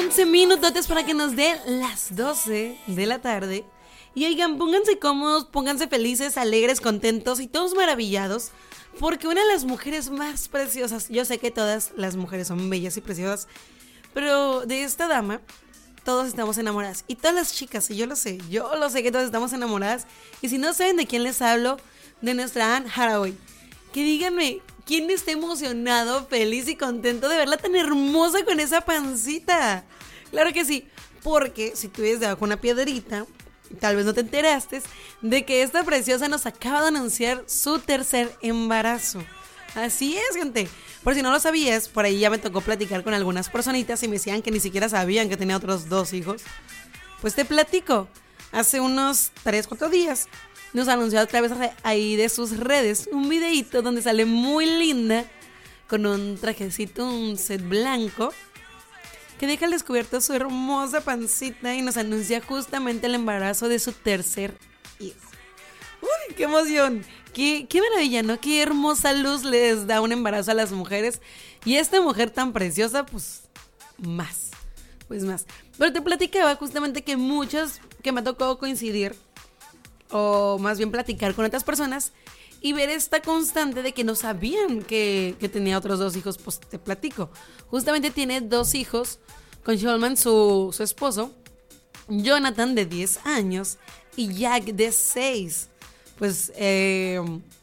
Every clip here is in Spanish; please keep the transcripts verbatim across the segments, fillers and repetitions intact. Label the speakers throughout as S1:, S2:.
S1: once minutos para que nos den las doce de la tarde. Y oigan, pónganse cómodos, pónganse felices, alegres, contentos y todos maravillados, porque una de las mujeres más preciosas, yo sé que todas las mujeres son bellas y preciosas, pero de esta dama todos estamos enamoradas. Y todas las chicas, y yo lo sé, yo lo sé que todas estamos enamoradas. Y si no saben de quién les hablo, de nuestra Anne Hathaway. Que díganme, ¿quién está emocionado, feliz y contento de verla tan hermosa con esa pancita? Claro que sí, porque si tú vives debajo de una piedrita, tal vez no te enteraste de que esta preciosa nos acaba de anunciar su tercer embarazo. Así es, gente. Por si no lo sabías, por ahí ya me tocó platicar con algunas personitas y me decían que ni siquiera sabían que tenía otros dos hijos. Pues te platico. Hace unos tres, cuatro días nos anunció a través ahí de sus redes un videíto donde sale muy linda con un trajecito, un set blanco, que deja al descubierto su hermosa pancita y nos anuncia justamente el embarazo de su tercer hijo. ¡Uy, qué emoción! Qué, qué maravilla, ¿no? Qué hermosa luz les da un embarazo a las mujeres. Y esta mujer tan preciosa, pues, más. Pues más. Pero te platicaba justamente que muchas, que me ha tocado coincidir, o más bien platicar con otras personas, y ver esta constante de que no sabían que, que tenía otros dos hijos. Pues te platico. Justamente tiene dos hijos con Shulman, su, su esposo, Jonathan de diez años y Jack de seis. Pues, eh,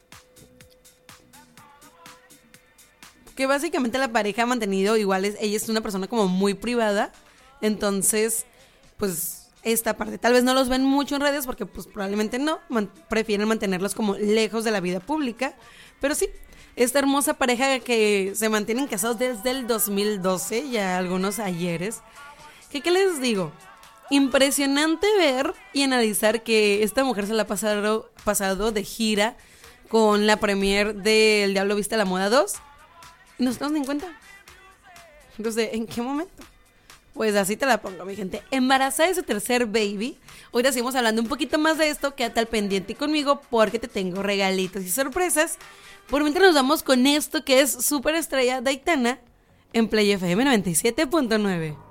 S1: que básicamente la pareja ha mantenido igual, es, ella es una persona como muy privada, entonces, pues, esta parte, tal vez no los ven mucho en redes porque, pues, probablemente no, man, prefieren mantenerlos como lejos de la vida pública, pero sí, esta hermosa pareja que se mantienen casados desde el dos mil doce, ya algunos ayeres, que, ¿qué les digo? Impresionante ver y analizar que esta mujer se la ha pasado, pasado de gira con la premier de El Diablo Viste a la Moda dos y no nos damos ni cuenta. Entonces, ¿en qué momento? Pues así te la pongo, mi gente. Embarazada de su tercer baby. Hoy te seguimos hablando un poquito más de esto. Quédate al pendiente conmigo porque te tengo regalitos y sorpresas. Por mientras nos vamos con esto que es Súper Estrella de Aitana en Play F M noventa y siete punto nueve.